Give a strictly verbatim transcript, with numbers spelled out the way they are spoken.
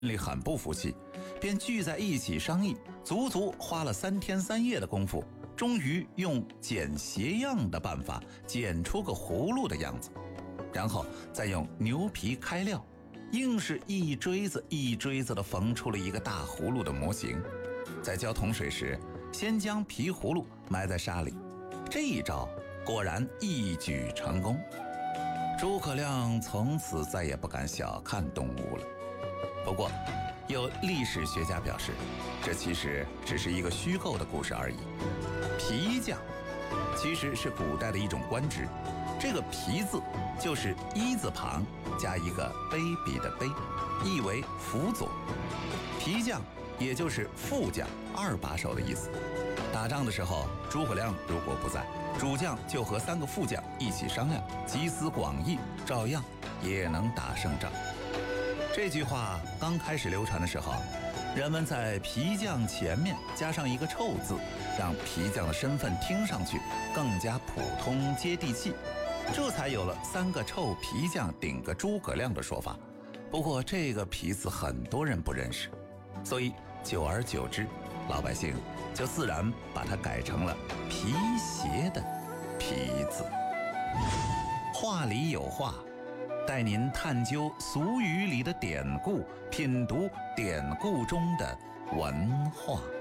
里很不服气，便聚在一起商议，足足花了三天三夜的功夫，终于用剪鞋样的办法剪出个葫芦的样子，然后再用牛皮开料，硬是一锥子一锥子地缝出了一个大葫芦的模型。在浇桶水时，先将皮葫芦埋在沙里，这一招果然一举成功。诸葛亮从此再也不敢小看动物了。不过，有历史学家表示，这其实只是一个虚构的故事而已。皮匠其实是古代的一种官职，这个皮字就是一字旁加一个卑鄙的卑，意为辅佐。皮匠也就是副将、二把手的意思。打仗的时候，诸葛亮如果不在，主将就和三个副将一起商量，集思广益，照样也能打胜仗。这句话刚开始流传的时候，人们在皮匠前面加上一个臭字，让皮匠的身份听上去更加普通接地气，这才有了三个臭皮匠顶个诸葛亮的说法。不过这个皮字很多人不认识，所以久而久之，老百姓就自然把它改成了皮鞋的皮字。话里有话，带您探究俗语里的典故，品读典故中的文化。